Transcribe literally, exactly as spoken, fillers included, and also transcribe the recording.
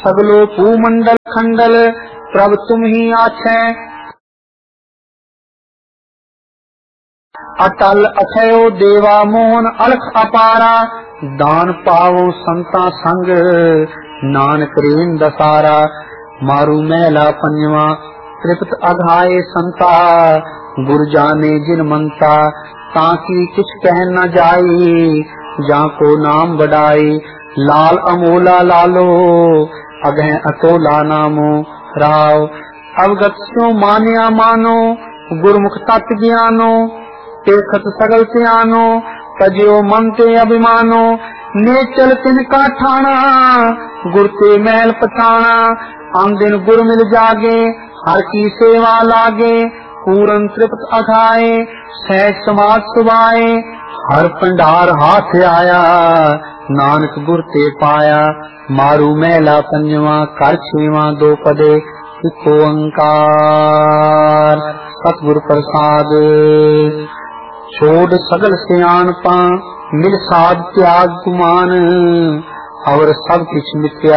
सगलो भूमंडल खंडल प्रभ तुम ही आछै। अटल अथयो देवा मोहन अलख अपारा दान पावो संता संग नानक रेन दसारा। मारू मैला पंजवा तृप्त अघाए संता गुर जाने जिन मनता ताकि कुछ कह न जाई जाको नाम बढ़ाई। लाल अमोला लालो अगह अतोला नामो राव अवगत स्यो मान्या मानो गुरमुख तत् ज्ञानो। देखत सगल सियानो तजो मन ते अभिमानो ने चल तिनका ठाना गुर ते महल पछाना। आन दिन गुर मिल जागे हर की सेवा लागे पूरन तृप्त अघाए सहज समाज सुभाए। हर भंडार हाथ आया नानक गुर ते पाया। मारू मैला पंजवा कर छेवा दो पदे एक ओंकार सतगुर प्रसाद। छोड़ सगल सियाणपा मिल साध त्याग गुमान और सब किछ मिथ्या